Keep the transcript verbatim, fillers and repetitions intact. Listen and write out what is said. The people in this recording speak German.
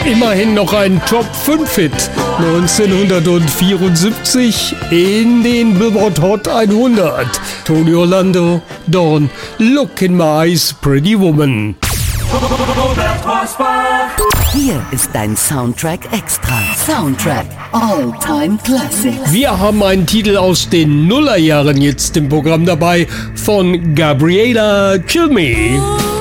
Immerhin noch ein Top fünf Hit neunzehnhundertvierundsiebzig in den Billboard Hot hundert. Tony Orlando, Dawn, Look in My Eyes, Pretty Woman. Hier ist dein Soundtrack Extra. Soundtrack All-Time Classic. Wir haben einen Titel aus den Nullerjahren jetzt im Programm dabei von Gabriella, Kill Me.